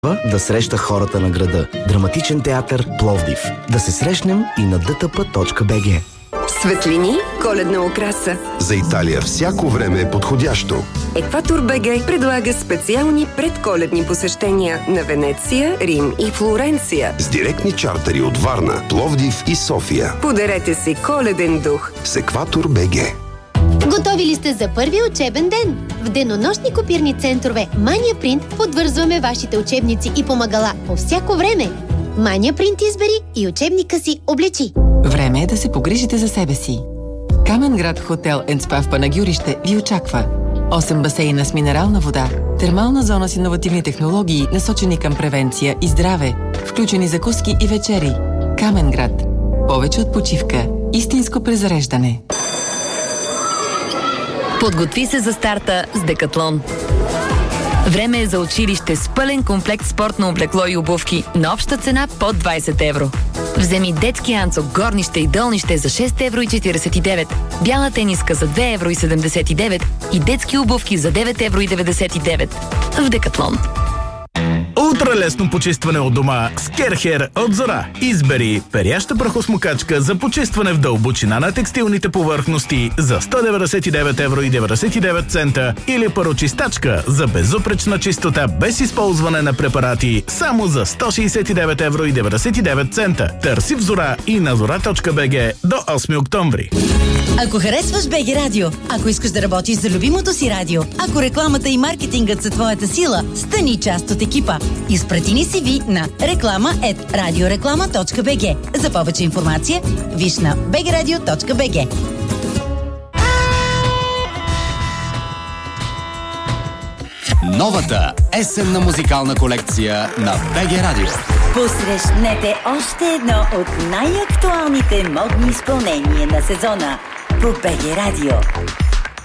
да среща хората на града. Драматичен театър Пловдив. Да се срещнем и на dtp.bg. Светлини, коледна украса. За Италия всяко време е подходящо. Екватор БГ предлага специални предколедни посещения на Венеция, Рим и Флоренция. С директни чартери от Варна, Пловдив и София. Подарете си коледен дух с Екватор БГ. Готови ли сте за първи учебен ден? В денонощни копирни центрове Mania Print подвързваме вашите учебници и помагала по всяко време. Mania Print избери и учебника си облечи. Време е да се погрижите за себе си. Каменград Хотел & Спа в Панагюрище ви очаква. 8 басейна с минерална вода, термална зона с иновативни технологии, насочени към превенция и здраве, включени закуски и вечери. Каменград. Повече от почивка. Истинско презареждане. Подготви се за старта с Декатлон. Време е за училище с пълен комплект спортно облекло и обувки на обща цена под 20 евро. Вземи детски анцук, горнище и долнище за 6,49 евро, бяла тениска за 2,79 евро и детски обувки за 9,99 евро. В Декатлон. Ултралесно почистване от дома с Керхер от Зора. Избери перяща прахосмокачка за почистване в дълбочина на текстилните повърхности за 199,99 евро или парочистачка за безупречна чистота без използване на препарати само за 169,99 евро. Търси в Зора и на zora.bg до 8 октомври. Ако харесваш БГ Радио, ако искаш да работиш за любимото си радио, ако рекламата и маркетингът са твоята сила, стани част от екипа. Изпрати ни CV на reklama@radioreklama.bg. За повече информация, виж на bgradio.bg. Новата есенна музикална колекция на БГ Радио. Посрещнете още едно от най-актуалните модни изпълнения на сезона по БГ Радио.